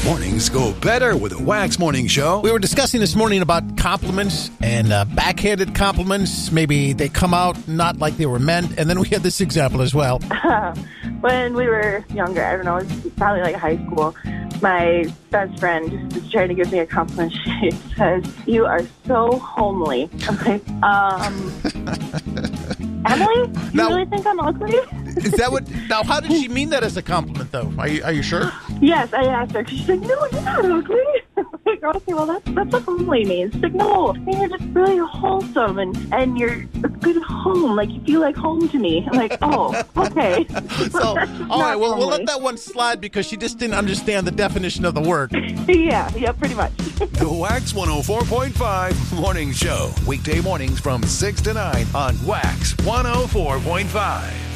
Mornings go better with a Wax Morning Show. We were discussing this morning about compliments and backhanded compliments. Maybe they come out not like they were meant. And then we had this example as well. When we were younger, I don't know, it was probably like high school, my best friend was trying to give me a compliment. She says, "You are so homely." I'm like, Emily, you really think I'm ugly? Is that what? Now, how did she mean that as a compliment, though? Are you sure? Yes, I asked her. She's like, "No, you're not ugly." I'm like, okay, well, that's what homely means. She's like, no, you're just really wholesome, and you're a good home. Like, you feel like home to me. I'm like, oh, okay. So, all right, well, we'll let that one slide because she just didn't understand the definition of the word. Yeah, pretty much. The Wax 104.5 Morning Show. Weekday mornings from 6 to 9 on Wax 104.5.